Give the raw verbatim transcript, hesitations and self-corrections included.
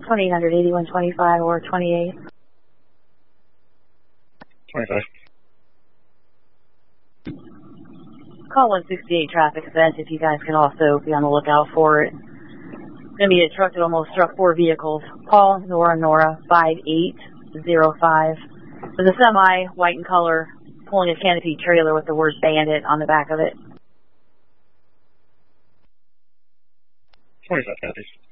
twenty-eight hundred, eighty-one twenty-five or twenty-eight. twenty-five. Call one sixty-eight traffic event if you guys can also be on the lookout for it. It's going to be a truck that almost struck four vehicles. Paul, Nora, Nora, five eight zero five. There's a semi, white in color, pulling a canopy trailer with the word Bandit on the back of it. twenty-five copies.